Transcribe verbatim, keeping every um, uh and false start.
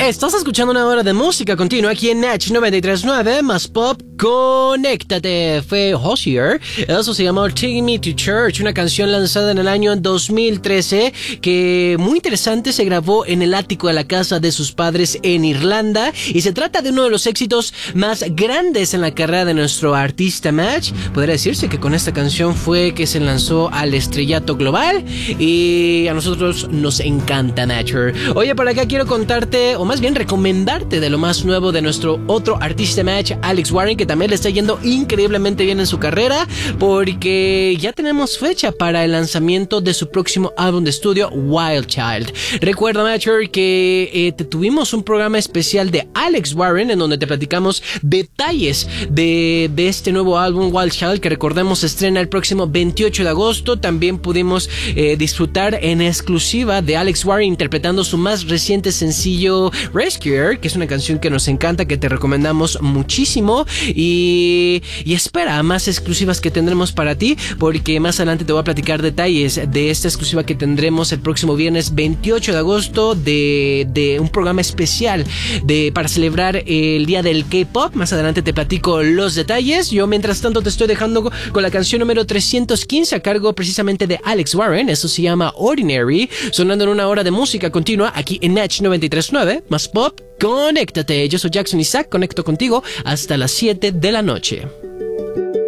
Estás escuchando una hora de música continua aquí en Natch noventa y tres punto nueve, más pop, conéctate. Fue Hozier, eso se llamó Take Me to Church, una canción lanzada en el año dos mil trece que, muy interesante, se grabó en el ático de la casa de sus padres en Irlanda y se trata de uno de los éxitos más grandes en la carrera de nuestro artista Match. Podría decirse que con esta canción fue que se lanzó al estrellato global y a nosotros nos encanta Matcher. Oye, por acá quiero contarte, o más bien recomendarte, de lo más nuevo de nuestro otro artista Match, Alex Warren, que también le está yendo increíblemente bien en su carrera, porque ya tenemos fecha para el lanzamiento de su próximo álbum de estudio, Wild Child. Recuerda, Matcher, que eh, te tuvimos un programa especial de Alex Warren en donde te platicamos detalles de, de este nuevo álbum, Wild Child, que recordemos se estrena el próximo veintiocho de agosto. También pudimos eh, disfrutar en exclusiva de Alex Warren interpretando su más reciente sencillo, Rescuer, que es una canción que nos encanta, que te recomendamos muchísimo, y, y espera más exclusivas que tendremos para ti, porque más adelante te voy a platicar detalles de esta exclusiva que tendremos el próximo viernes veintiocho de agosto de, de un programa especial de, para celebrar el día del K-pop. Más adelante te platico los detalles. Yo mientras tanto te estoy dejando con la canción número trescientos quince a cargo precisamente de Alex Warren. Eso se llama Ordinary, sonando en una hora de música continua aquí en Natch noventa y tres punto nueve, más pop, conéctate. Yo soy Jackson Isaac, conecto contigo hasta las siete de la noche.